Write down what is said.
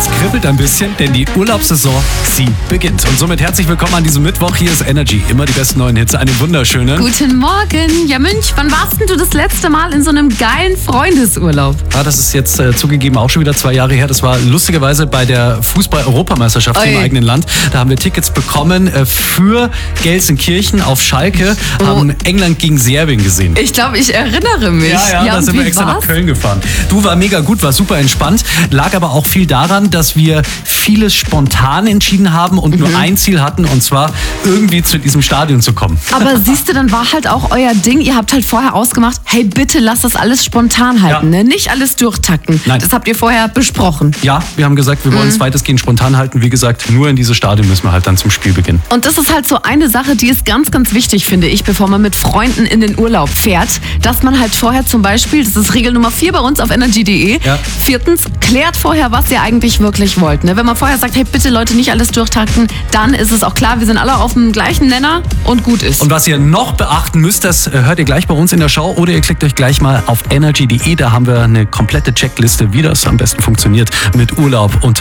Es kribbelt ein bisschen, denn die Urlaubssaison, sie beginnt. Und somit herzlich willkommen an diesem Mittwoch. Hier ist Energy. Immer die besten neuen Hits. Einen wunderschönen. Guten Morgen. Ja, Münch, wann warst denn du das letzte Mal in so einem geilen Freundesurlaub? Ja, das ist jetzt zugegeben auch schon wieder 2 Jahre her. Das war lustigerweise bei der Fußball-Europameisterschaft im eigenen Land. Da haben wir Tickets bekommen für Gelsenkirchen auf Schalke. Haben England gegen Serbien gesehen. Ich glaube, ich erinnere mich. Ja, da sind wir extra nach Köln gefahren. Du, war mega gut, war super entspannt. Lag aber auch viel daran, dass wir vieles spontan entschieden haben und nur ein Ziel hatten, und zwar irgendwie zu diesem Stadion zu kommen. Aber siehst du, dann war halt auch euer Ding. Ihr habt halt vorher ausgemacht, hey, bitte lass das alles spontan halten, ne? Nicht alles durchtakten. Nein. Das habt ihr vorher besprochen. Ja, wir haben gesagt, wir wollen es weitestgehend spontan halten. Wie gesagt, nur in dieses Stadion müssen wir halt dann zum Spiel beginnen. Und das ist halt so eine Sache, die ist ganz, ganz wichtig, finde ich, bevor man mit Freunden in den Urlaub fährt, dass man halt vorher zum Beispiel, das ist Regel Nummer 4 bei uns auf energy.de, 4. klärt vorher, was ihr eigentlich wirklich wollt. Ne? Wenn man vorher sagt, hey, bitte Leute, nicht alles durchtakten, dann ist es auch klar, wir sind alle auf dem gleichen Nenner und gut ist. Und was ihr noch beachten müsst, das hört ihr gleich bei uns in der Show, oder ihr klickt euch gleich mal auf energy.de. Da haben wir eine komplette Checkliste, wie das am besten funktioniert mit Urlaub unterwegs.